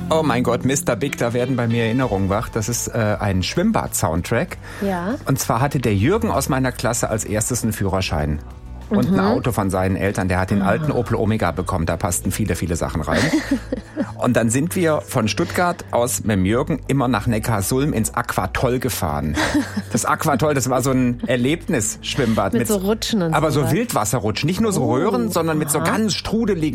Oh mein Gott, Mr. Big, da werden bei mir Erinnerungen wach. Das ist ein Schwimmbad-Soundtrack. Ja. Und zwar hatte der Jürgen aus meiner Klasse als erstes einen Führerschein. Und ein Auto von seinen Eltern. Der hat den alten Opel Omega bekommen. Da passten viele, viele Sachen rein. Und dann sind wir von Stuttgart aus mit dem Jürgen immer nach Neckarsulm ins Aquatoll gefahren. Das Aquatoll, das war so ein Erlebnisschwimmbad. Mit so Rutschen und aber so sowas. Wildwasserrutschen. Nicht nur so Röhren, sondern mit so ganz strudeligen